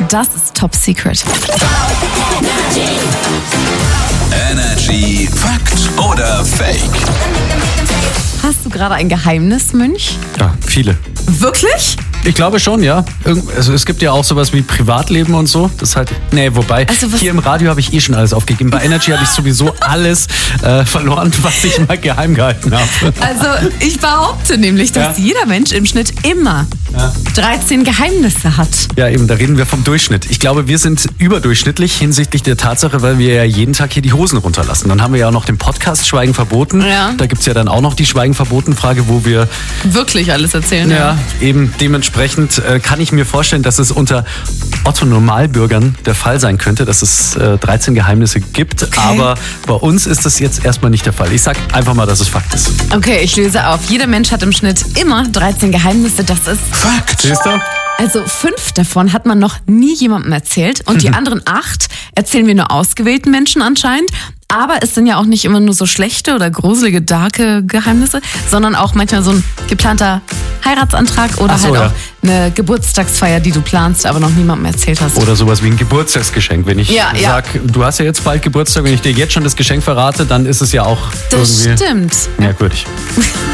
Das ist Top Secret. Energy Fakt oder Fake? Hast du gerade ein Geheimnis, Mönch? Ja, viele. Wirklich? Ich glaube schon, ja. Also es gibt ja auch sowas wie Privatleben und so. Das halt, wobei, Also hier im Radio habe ich schon alles aufgegeben. Bei Energy habe ich sowieso alles verloren, was ich mal geheim gehalten habe. Also ich behaupte nämlich, dass jeder Mensch im Schnitt immer 13 Geheimnisse hat. Ja, eben, da reden wir vom Durchschnitt. Ich glaube, wir sind überdurchschnittlich hinsichtlich der Tatsache, weil wir ja jeden Tag hier die Hosen runterlassen. Dann haben wir ja auch noch den Podcast Schweigen verboten. Ja. Da gibt's ja dann auch noch die Schweigen verboten Frage, wo wir Wirklich alles erzählen. ja eben dementsprechend kann ich mir vorstellen, dass es unter Otto-Normalbürgern der Fall sein könnte, dass es 13 Geheimnisse gibt. Okay. Aber bei uns ist das jetzt erstmal nicht der Fall. Ich sag einfach mal, dass es Fakt ist. Okay, ich löse auf. Jeder Mensch hat im Schnitt immer 13 Geheimnisse. Das ist... Fakt. Siehst du? Also 5 davon hat man noch nie jemandem erzählt und die anderen 8 erzählen wir nur ausgewählten Menschen anscheinend. Aber es sind ja auch nicht immer nur so schlechte oder gruselige, darke Geheimnisse, sondern auch manchmal so ein geplanter Heiratsantrag oder Ach so, halt ja. auch eine Geburtstagsfeier, die du planst, aber noch niemandem erzählt hast. Oder sowas wie ein Geburtstagsgeschenk. Wenn ich Ja. sag, du hast ja jetzt bald Geburtstag, wenn ich dir jetzt schon das Geschenk verrate, dann ist es ja auch Das irgendwie stimmt. merkwürdig.